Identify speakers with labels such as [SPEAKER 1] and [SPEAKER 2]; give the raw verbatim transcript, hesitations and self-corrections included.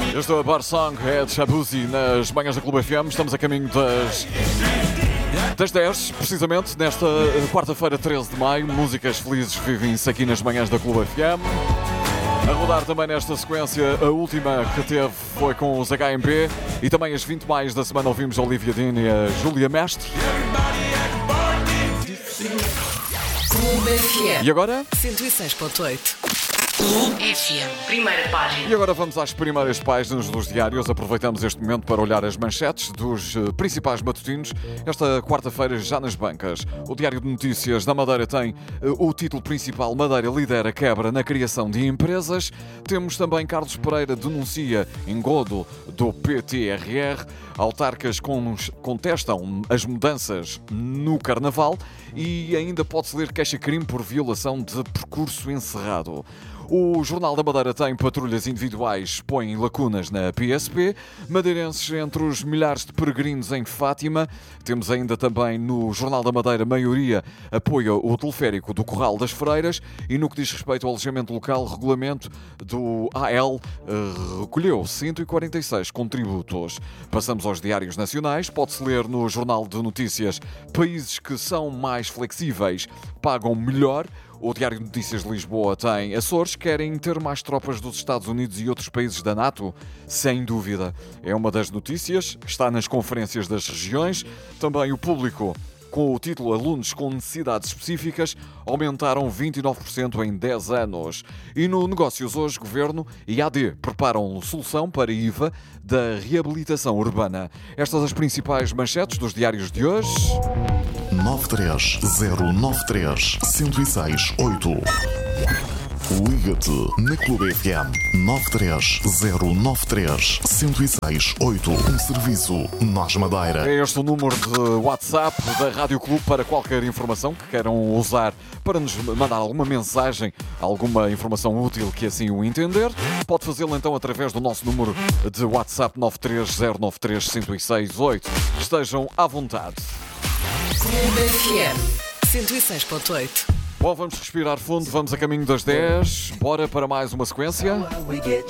[SPEAKER 1] Este é a Bar Song, é de Shabuzi nas manhãs da Clube F M. Estamos a caminho das, das dez, precisamente, nesta quarta-feira, treze de maio. Músicas felizes vivem-se aqui nas manhãs da Clube F M. A rodar também nesta sequência, a última que teve foi com os H M P. E também as vinte mais da semana ouvimos a Olivia Dean e a Júlia Mestre.
[SPEAKER 2] Clube F M.
[SPEAKER 1] E agora?
[SPEAKER 2] cento e seis ponto oito. Clube F M, primeira página.
[SPEAKER 1] E agora vamos às primeiras páginas dos diários. Aproveitamos este momento para olhar as manchetes dos uh, principais matutinos. Esta quarta-feira, já nas bancas. O Diário de Notícias da Madeira tem uh, o título principal: Madeira lidera quebra na criação de empresas. Temos também Carlos Pereira denuncia engodo do P T R R. Autarcas contestam as mudanças no Carnaval. E ainda pode-se ler queixa-crime por violação de percurso encerrado. O Jornal da Madeira tem patrulhas individuais, põem lacunas na P S P. Madeirenses entre os milhares de peregrinos em Fátima. Temos ainda também no Jornal da Madeira, maioria apoia o teleférico do Corral das Freiras. E no que diz respeito ao alojamento local, regulamento do A L uh, recolheu cento e quarenta e seis contributos. Passamos aos diários nacionais. Pode-se ler no Jornal de Notícias: países que são mais flexíveis pagam melhor. O Diário de Notícias de Lisboa tem: Açores querem ter mais tropas dos Estados Unidos e outros países da NATO? Sem dúvida. É uma das notícias, está nas conferências das regiões. Também o Público, com o título Alunos com necessidades específicas aumentaram vinte e nove por cento em dez anos. E no Negócios hoje, Governo e A D preparam solução para I V A da reabilitação urbana. Estas as principais manchetes dos diários de hoje.
[SPEAKER 3] nove três zero nove três, um zero seis oito. Liga-te na Clube F M nove três zero nove três, um zero seis oito. Um serviço Nós Madeira.
[SPEAKER 1] É este o número de WhatsApp da Rádio Clube para qualquer informação que queiram usar para nos mandar alguma mensagem, alguma informação útil que assim o entender. Pode fazê-lo então através do nosso número de WhatsApp nove três zero nove três, um zero seis oito. Estejam à vontade.
[SPEAKER 2] Clube F M, cento e seis ponto oito.
[SPEAKER 1] Bom, vamos respirar fundo, vamos a caminho das dez. Bora para mais uma sequência.